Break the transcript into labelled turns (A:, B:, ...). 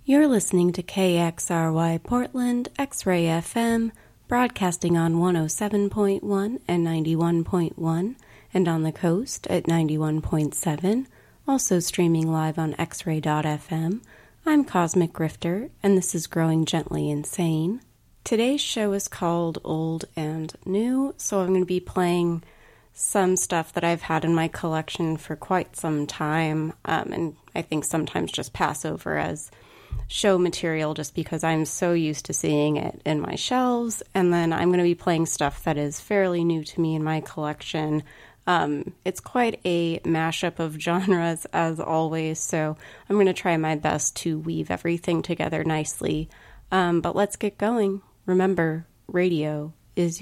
A: You're listening to KXRY Portland, X-Ray FM, broadcasting on 107.1 and 91.1, and on the coast at 91.7, also streaming live on xray.fm. I'm Cosmic Grifter, and this is Growing Gently Insane. Today's show is called Old and New, so I'm going to be playing some stuff that I've had in my collection for quite some time, and I think sometimes just pass over as show material just because I'm so used to seeing it in my shelves. And then I'm going to be playing stuff that is fairly new to me in my collection. It's quite a mashup of genres as always, so I'm going to try my best to weave everything together nicely. But let's get going. Remember, radio is your